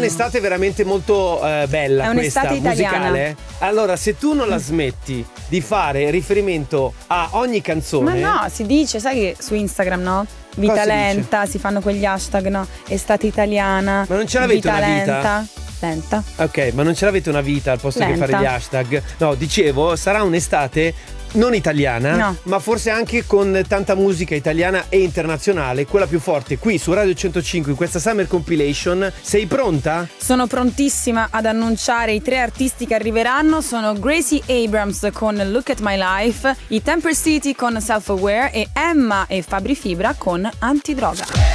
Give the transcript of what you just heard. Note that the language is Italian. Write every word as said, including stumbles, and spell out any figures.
un'estate veramente molto eh, bella. È un'estate questa, italiana. musicale. Allora, se tu non la smetti di fare riferimento a ogni canzone. Ma no, si dice, sai che su Instagram, no? Vita Cosa si lenta, si fanno quegli hashtag, no? Estate italiana. Ma non ce l'avete vita una vita? lenta. Lenta. Ok, ma non ce l'avete una vita al posto Lenta. che fare gli hashtag? No, dicevo, sarà un'estate non italiana, No. ma forse anche con tanta musica italiana e internazionale, quella più forte qui su Radio centocinque in questa Summer Compilation. Sei pronta? Sono prontissima ad annunciare i tre artisti che arriveranno. Sono Gracie Abrams con Look at My Life, i Temper City con Self Aware e Emma e Fabri Fibra con Antidroga.